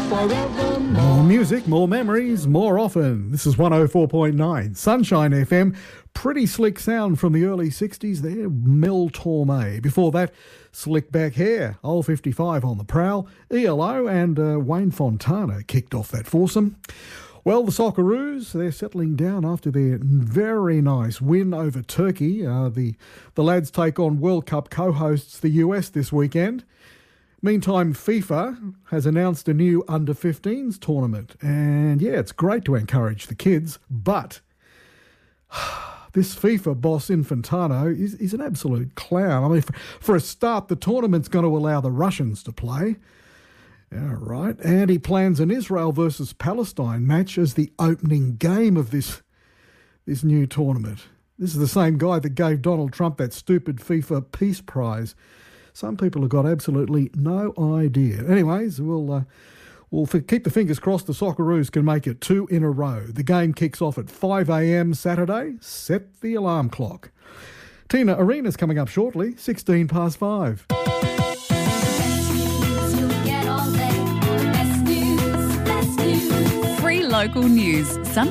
More music, more memories, more often. This is 104.9 Sunshine FM. Pretty slick sound from the early 60s there, Mel Torme. Before that, slick back hair, Old 55 on the prowl, ELO and Wayne Fontana kicked off that foursome. Well, the Socceroos, they're settling down after their very nice win over Turkey. The lads take on World Cup co-hosts the US this weekend. Meantime, FIFA has announced a new under-15s tournament. And yeah, it's great to encourage the kids, but this FIFA boss Infantino is an absolute clown. I mean, for a start, the tournament's going to allow the Russians to play. All right. And he plans an Israel versus Palestine match as the opening game of this new tournament. This is the same guy that gave Donald Trump that stupid FIFA Peace Prize. Some people have got absolutely no idea. Anyways, we'll keep the fingers crossed the Socceroos can make it 2 in a row. The game kicks off at 5 a.m. Saturday. Set the alarm clock. Tina Arena's coming up shortly, 16 past 5. Local news,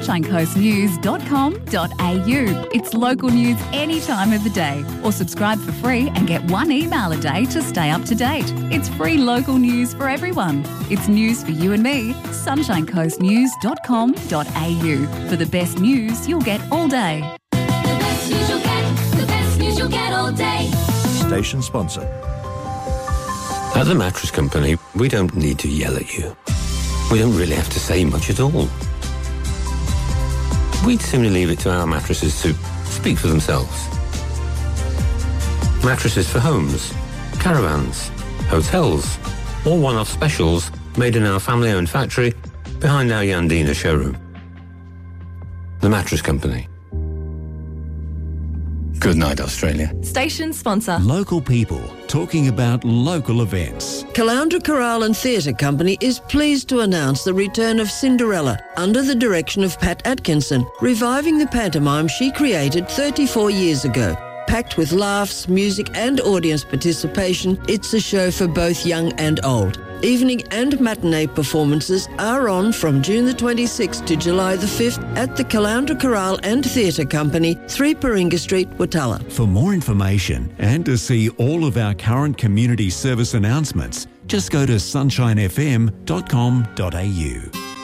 sunshinecoastnews.com.au. It's local news any time of the day. Or subscribe for free and get 1 email a day to stay up to date. It's free local news for everyone. It's news for you and me. sunshinecoastnews.com.au. For the best news you'll get all day. The best news you'll get, the best news you'll get all day. Station sponsor. At the Mattress Company, we don't need to yell at you. We don't really have to say much at all. We'd sooner leave it to our mattresses to speak for themselves. Mattresses for homes, caravans, hotels, or one-off specials made in our family-owned factory behind our Yandina showroom. The Mattress Company. Good night, Australia. Station sponsor. Local people talking about local events. Caloundra Chorale and Theatre Company is pleased to announce the return of Cinderella under the direction of Pat Atkinson, reviving the pantomime she created 34 years ago. Packed with laughs, music and audience participation, it's a show for both young and old. Evening and matinee performances are on from June the 26th to July the 5th at the Caloundra Chorale and Theatre Company, 3 Paringa Street, Watala. For more information and to see all of our current community service announcements, just go to sunshinefm.com.au.